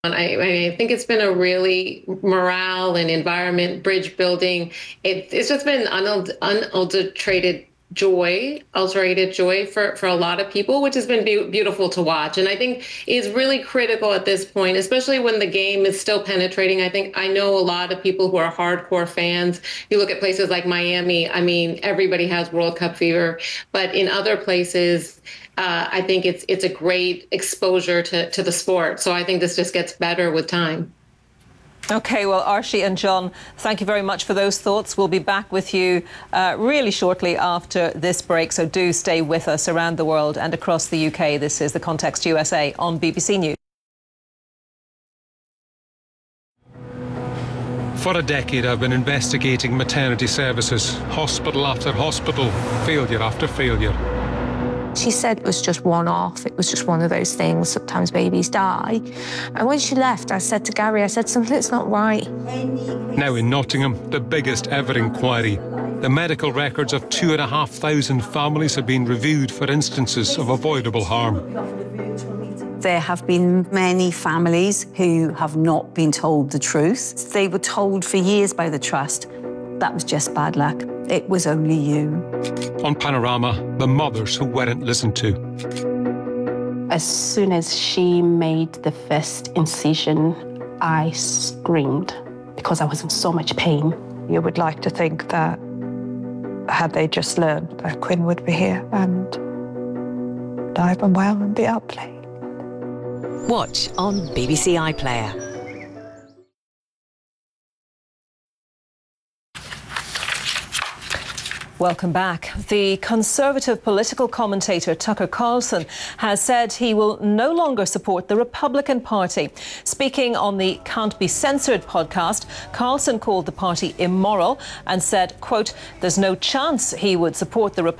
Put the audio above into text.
I think it's been a really morale and environment bridge building. It's just been unadulterated joy for a lot of people, which has been beautiful to watch. And I think is really critical at this point, especially when the game is still penetrating. I know a lot of people who are hardcore fans. You look at places like Miami, I mean, everybody has World Cup fever, but in other places, I think it's a great exposure to the sport. So I think this just gets better with time. OK, well, Archie and John, thank you very much for those thoughts. We'll be back with you really shortly after this break, so do stay with us around the world and across the UK. This is The Context USA on BBC News. For a decade, I've been investigating maternity services, hospital after hospital, failure after failure. She said it was just one-off. It was just one of those things. Sometimes babies die. And when she left, I said to Gary, something's not right. Now in Nottingham, the biggest ever inquiry. The medical records of 2,500 families have been reviewed for instances of avoidable harm. There have been many families who have not been told the truth. They were told for years by the Trust that was just bad luck. It was only you. On Panorama, the mothers who weren't listened to. As soon as she made the first incision, I screamed because I was in so much pain. You would like to think that had they just learned that Quinn would be here and alive and well and be out playing. Watch on BBC iPlayer. Welcome back. The Conservative political commentator Tucker Carlson has said he will no longer support the Republican Party. Speaking on the Can't Be Censored podcast, Carlson called the party immoral and said, quote, "There's no chance he would support the Republican